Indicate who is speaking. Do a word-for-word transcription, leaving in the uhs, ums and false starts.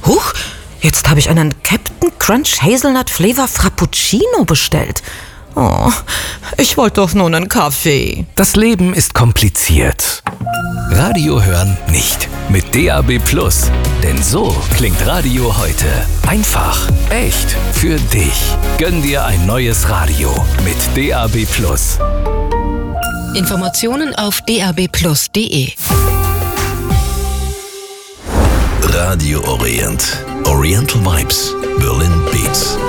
Speaker 1: Huch, jetzt habe ich einen Captain Crunch Hazelnut Flavor Frappuccino bestellt. Oh, ich wollte doch nur einen Kaffee.
Speaker 2: Das Leben ist kompliziert. Radio hören nicht. Mit D A B Plus. Denn so klingt Radio heute. Einfach, echt, für dich. Gönn dir ein neues Radio mit D A B Plus.
Speaker 3: Informationen auf d a b plus punkt d e.
Speaker 4: Radio Orient. Oriental Vibes. Berlin Beats.